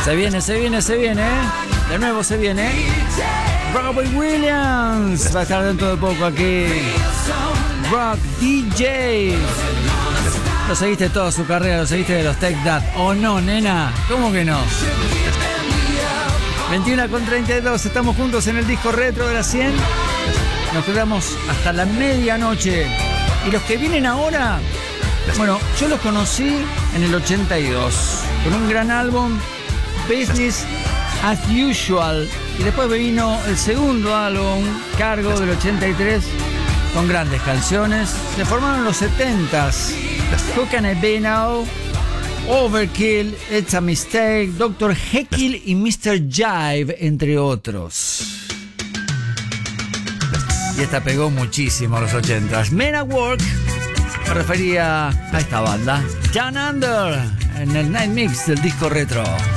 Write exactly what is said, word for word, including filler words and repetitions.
Se viene, se viene, se viene. De nuevo se viene. Robbie Williams va a estar dentro de poco aquí. Rock D J. Lo seguiste toda su carrera, lo seguiste de los Take That. ¿O no, nena? ¿Cómo que no? veintiuno con treinta y dos, estamos juntos en el disco retro de las cien. Nos quedamos hasta la medianoche. Y los que vienen ahora, bueno, yo los conocí en el ochenta y dos con un gran álbum, Business as Usual. Y después vino el segundo álbum, Cargo, del ochenta y tres, con grandes canciones. Se formaron en los setentas. Who Can I Be Now? Overkill, It's a Mistake, doctor Jekyll y mister Jive, entre otros. Y esta pegó muchísimo a los ochentas. Men at Work me refería a esta banda. Down Under, en el Night Mix del disco retro.